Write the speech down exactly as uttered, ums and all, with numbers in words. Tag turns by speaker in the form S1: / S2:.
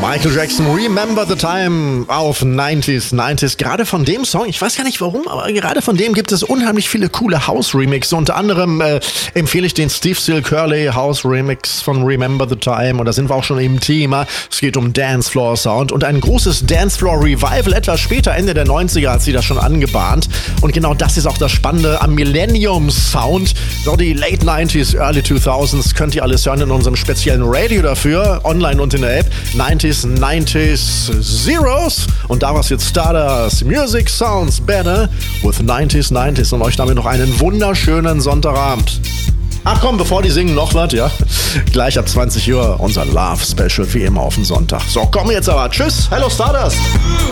S1: Michael Jackson, Remember the Time auf neunzig neunzig. Gerade von dem Song, ich weiß gar nicht warum, aber gerade von dem gibt es unheimlich viele coole House-Remixe. Unter anderem äh, empfehle ich den Steve Seal Curley House-Remix von Remember the Time. Und da sind wir auch schon im Thema. Es geht um Dancefloor-Sound und ein großes Dancefloor-Revival etwas später, Ende der neunziger, hat sie das schon angebahnt. Und genau das ist auch das Spannende am Millennium-Sound. So die Late nineties, Early zweitausends könnt ihr alles hören in unserem speziellen Radio dafür, online und in der App. neunzig neunzig Zeros. Und daraus jetzt Stardust. Music sounds better with neunzig neunzig. Und euch damit noch einen wunderschönen Sonntagabend. Ach komm, bevor die singen, noch was, ja? Gleich ab zwanzig Uhr unser Love Special, wie immer auf den Sonntag. So, komm jetzt aber. Tschüss. Hello Stardust.